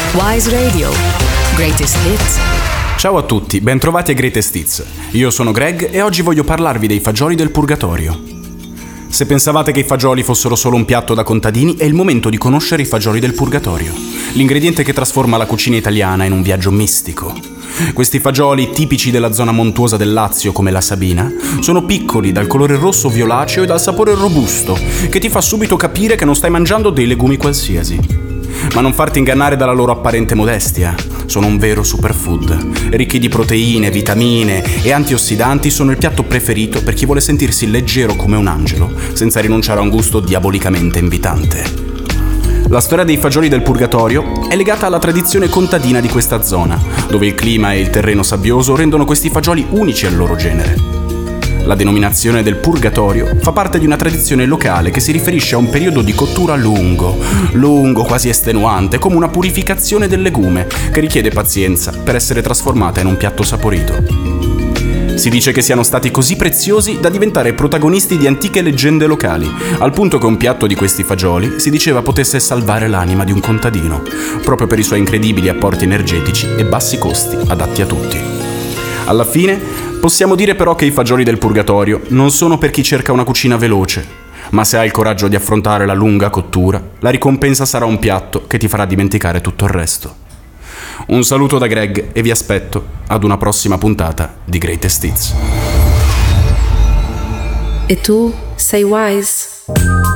Wise Radio. Greatest Hits. Ciao a tutti, bentrovati a Greatest Hits. Io sono Greg e oggi voglio parlarvi dei fagioli del purgatorio. Se pensavate che i fagioli fossero solo un piatto da contadini, è il momento di conoscere i fagioli del purgatorio, l'ingrediente che trasforma la cucina italiana in un viaggio mistico. Questi fagioli, tipici della zona montuosa del Lazio come la Sabina, sono piccoli, dal colore rosso violaceo e dal sapore robusto, che ti fa subito capire che non stai mangiando dei legumi qualsiasi. Ma non farti ingannare dalla loro apparente modestia. Sono un vero superfood. Ricchi di proteine, vitamine e antiossidanti, sono il piatto preferito per chi vuole sentirsi leggero come un angelo, senza rinunciare a un gusto diabolicamente invitante. La storia dei fagioli del purgatorio è legata alla tradizione contadina di questa zona, dove il clima e il terreno sabbioso rendono questi fagioli unici al loro genere. La denominazione del purgatorio fa parte di una tradizione locale che si riferisce a un periodo di cottura lungo, quasi estenuante, come una purificazione del legume, che richiede pazienza per essere trasformata in un piatto saporito. Si dice che siano stati così preziosi da diventare protagonisti di antiche leggende locali, al punto che un piatto di questi fagioli si diceva potesse salvare l'anima di un contadino, proprio per i suoi incredibili apporti energetici e bassi costi adatti a tutti. Alla fine, possiamo dire però che i fagioli del purgatorio non sono per chi cerca una cucina veloce, ma se hai il coraggio di affrontare la lunga cottura, la ricompensa sarà un piatto che ti farà dimenticare tutto il resto. Un saluto da Greg e vi aspetto ad una prossima puntata di Greatest Hits. E tu sei Wise?